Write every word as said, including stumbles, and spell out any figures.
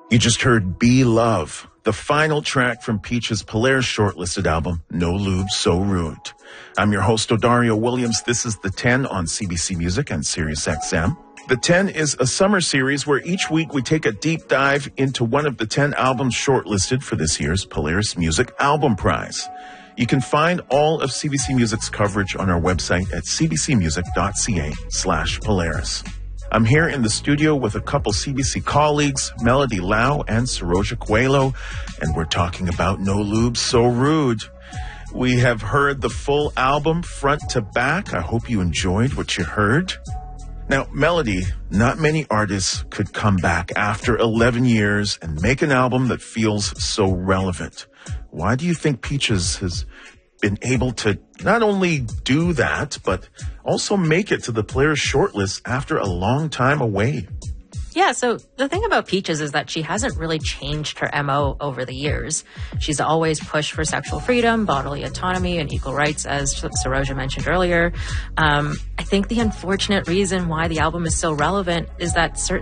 You just heard Be Love, the final track from Peach's Polaris shortlisted album, No Lube, So Rude. I'm your host, Odario Williams. This is The ten on C B C Music and Sirius X M. The ten is a summer series where each week we take a deep dive into one of the ten albums shortlisted for this year's Polaris Music Album Prize. You can find all of C B C Music's coverage on our website at cbcmusic.ca slash Polaris. I'm here in the studio with a couple C B C colleagues, Melody Lau and Saroja Coelho, and we're talking about No Lube, So Rude. We have heard the full album front to back. I hope you enjoyed what you heard. Now, Melody, not many artists could come back after eleven years and make an album that feels so relevant. Why do you think Peaches has been able to not only do that, but also make it to the Polaris shortlist after a long time away? Yeah, so the thing about Peaches is that she hasn't really changed her M O over the years. She's always pushed for sexual freedom, bodily autonomy, and equal rights, as Saroja mentioned earlier. Um, I think the unfortunate reason why the album is so relevant is that certain